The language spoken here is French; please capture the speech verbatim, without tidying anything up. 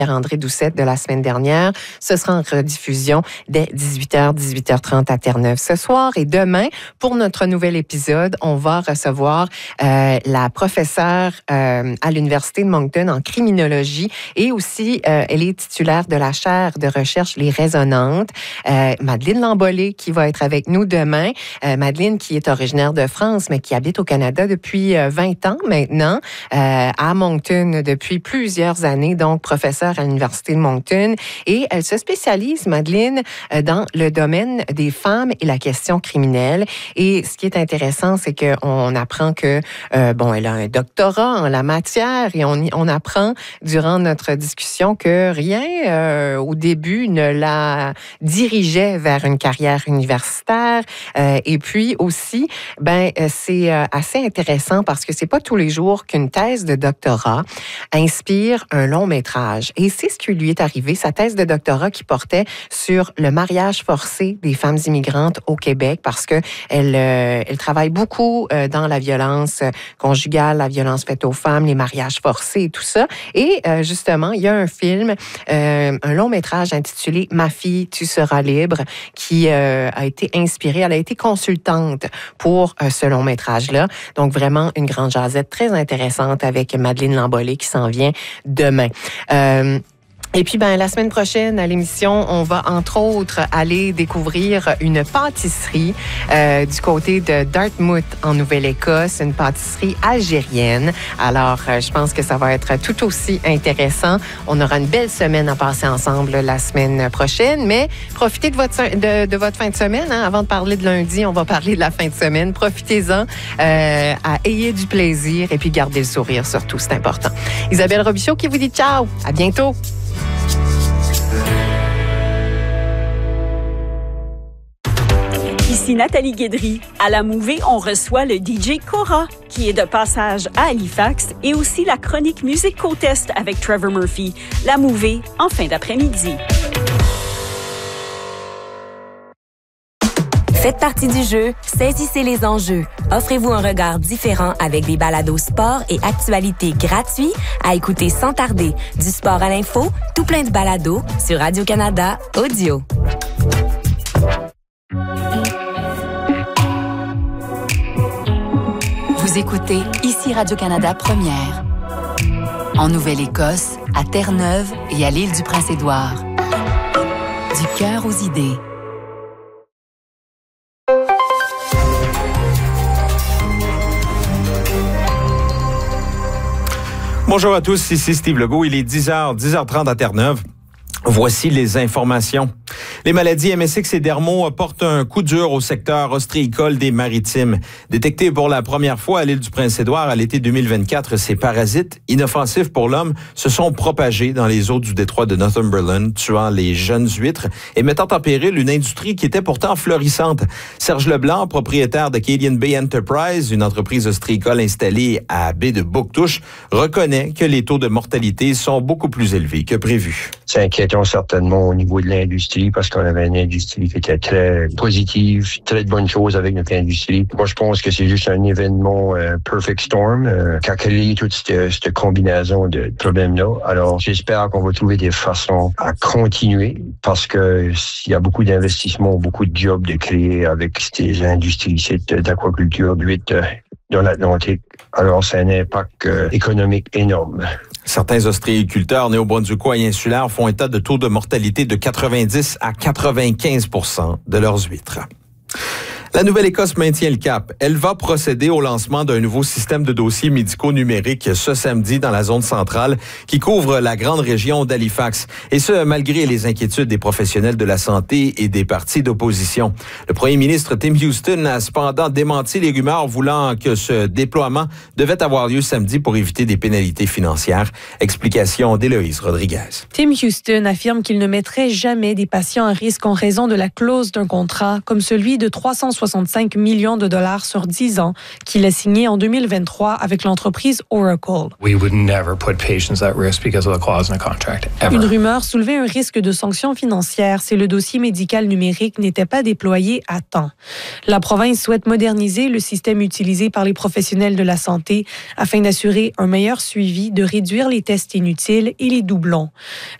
André Doucette de la semaine dernière. Ce sera en rediffusion dès dix-huit heures, dix-huit heures trente à Terre-Neuve ce soir. Et demain, pour notre nouvel épisode, on va recevoir euh, la professeure euh, à l'Université de Moncton en criminologie et aussi, euh, elle est titulaire de la chaire de recherche Les Résonantes. Euh, Madeleine Lambolé qui va être avec nous demain. Euh, Madeleine qui est originaire de France, mais qui habite au Canada depuis euh, vingt ans maintenant, euh, à Moncton depuis plusieurs années, donc professeure à l'Université de Moncton. Et elle se spécialise, Madeleine, euh, dans le domaine des femmes et la question criminelle. Et ce qui est intéressant, c'est qu'on apprend que, euh, bon, elle a un doctorat en la matière et on, on apprend durant notre discussion que rien, euh, au début, ne la dirigeait vers une carrière universitaire. Euh, et puis aussi, ben, c'est euh, assez intéressant parce que c'est pas tous les jours qu'une thèse de doctorat inspire un long métrage. Et c'est ce qui lui est arrivé, sa thèse de doctorat qui portait sur le mariage forcé des femmes immigrantes au Québec parce que elle, euh, elle travaille beaucoup euh, dans la violence conjugale, la violence faite aux femmes, les mariages forcés et tout ça. Et euh, justement, il y a un film, euh, un long métrage intitulé « Ma fille, tu seras libre » qui euh, a été inspiré, elle a été consultante pour euh, ce long métrage-là. Donc vraiment une grande jasette très intéressante avec Madeleine Lambolé qui s'en vient demain. Euh, Et puis, ben, la semaine prochaine, à l'émission, on va, entre autres, aller découvrir une pâtisserie euh, du côté de Dartmouth, en Nouvelle-Écosse, une pâtisserie algérienne. Alors, euh, je pense que ça va être tout aussi intéressant. On aura une belle semaine à passer ensemble la semaine prochaine, mais profitez de votre, de, de votre fin de semaine. Hein. Avant de parler de lundi, on va parler de la fin de semaine. Profitez-en, euh, à ayez du plaisir et puis gardez le sourire surtout, c'est important. Isabelle Robichaud qui vous dit ciao, à bientôt. Ici Nathalie Guédry. À la Mouvée, on reçoit le D J Cora, qui est de passage à Halifax, et aussi la chronique Musique Côte Est avec Trevor Murphy. La Mouvée, en fin d'après-midi. Faites partie du jeu, saisissez les enjeux. Offrez-vous un regard différent avec des balados sport et actualités gratuits à écouter sans tarder. Du sport à l'info, tout plein de balados sur Radio-Canada Audio. Vous écoutez ici Radio-Canada Première. En Nouvelle-Écosse, à Terre-Neuve et à l'île du Prince-Édouard. Du cœur aux idées. Bonjour à tous, ici Steve Legault. Il est dix heures, dix heures trente à Terre-Neuve. Voici les informations. Les maladies M S X et dermo portent un coup dur au secteur ostréicole des Maritimes. Détectés pour la première fois à l'île du Prince-Édouard à l'été deux mille vingt-quatre, ces parasites, inoffensifs pour l'homme, se sont propagés dans les eaux du détroit de Northumberland, tuant les jeunes huîtres et mettant en péril une industrie qui était pourtant florissante. Serge Leblanc, propriétaire de Acadian Bay Enterprise, une entreprise ostréicole installée à baie de Bouctouche, reconnaît que les taux de mortalité sont beaucoup plus élevés que prévu. C'est inquiétant certainement au niveau de l'industrie parce qu'on avait une industrie qui était très positive, très de bonnes choses avec notre industrie. Moi, je pense que c'est juste un événement euh, perfect storm euh, qui a créé toute cette, cette combinaison de problèmes-là. Alors, j'espère qu'on va trouver des façons à continuer parce que il y a beaucoup d'investissements, beaucoup de jobs de créer avec ces industries, cette d'aquaculture, d'huîtres euh, dans l'Atlantique. Alors, c'est un impact euh, économique énorme. Certains ostréiculteurs néo-brunswickois et insulaires font état de taux de mortalité de quatre-vingt-dix à quatre-vingt-quinze pour cent de leurs huîtres. La Nouvelle-Écosse maintient le cap. Elle va procéder au lancement d'un nouveau système de dossiers médicaux numériques ce samedi dans la zone centrale qui couvre la grande région d'Halifax. Et ce, malgré les inquiétudes des professionnels de la santé et des partis d'opposition. Le premier ministre Tim Houston a cependant démenti les rumeurs voulant que ce déploiement devait avoir lieu samedi pour éviter des pénalités financières. Explication d'Héloïse Rodriguez. Tim Houston affirme qu'il ne mettrait jamais des patients à risque en raison de la clause d'un contrat comme celui de trois cent soixante-cinq millions de dollars sur dix ans qu'il a signé en deux mille vingt-trois avec l'entreprise Oracle. We would never put patients at risk because of the clause in the contract, ever. Une rumeur soulevait un risque de sanctions financières si le dossier médical numérique n'était pas déployé à temps. La province souhaite moderniser le système utilisé par les professionnels de la santé afin d'assurer un meilleur suivi, de réduire les tests inutiles et les doublons.